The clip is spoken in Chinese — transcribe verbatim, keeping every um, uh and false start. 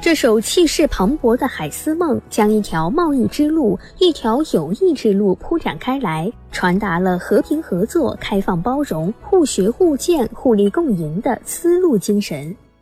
这首气势磅礴的海思梦将一条贸易之路、一条友谊之路铺展开来，传达了和平合作、开放包容、互学互鉴、互利共赢的丝路精神。